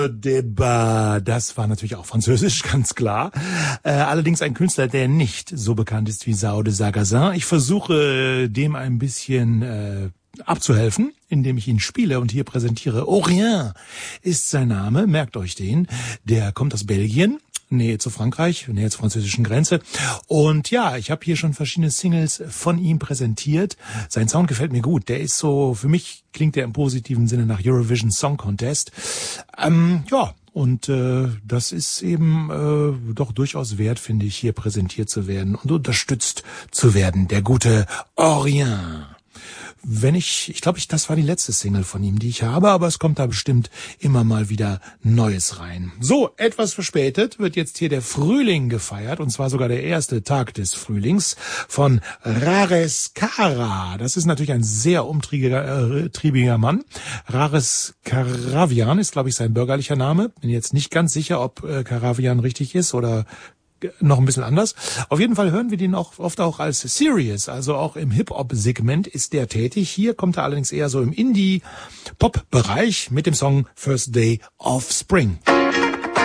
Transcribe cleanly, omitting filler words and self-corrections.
Débat, das war natürlich auch französisch, ganz klar. Allerdings ein Künstler, der nicht so bekannt ist wie Sao de Sagazin. Ich versuche dem ein bisschen abzuhelfen, indem ich ihn spiele und hier präsentiere. Orien ist sein Name, merkt euch den. Der kommt aus Belgien, Nähe zu Frankreich, Nähe zur französischen Grenze. Und ja, ich habe hier schon verschiedene Singles von ihm präsentiert. Sein Sound gefällt mir gut. Der ist so, für mich klingt der im positiven Sinne nach Eurovision Song Contest. Und das ist eben doch durchaus wert, finde ich, hier präsentiert zu werden und unterstützt zu werden. Der gute Orien. Ich glaube, das war die letzte Single von ihm, die ich habe, aber es kommt da bestimmt immer mal wieder Neues rein. So, etwas verspätet wird jetzt hier der Frühling gefeiert, und zwar sogar der erste Tag des Frühlings von Rares Kara. Das ist natürlich ein sehr umtriebiger Mann. Rares Karavian ist, glaube ich, sein bürgerlicher Name. Bin jetzt nicht ganz sicher, ob Karavian richtig ist oder noch ein bisschen anders. Auf jeden Fall hören wir den auch oft auch als Serious, also auch im Hip-Hop-Segment ist der tätig. Hier kommt er allerdings eher so im Indie-Pop-Bereich mit dem Song First Day of Spring.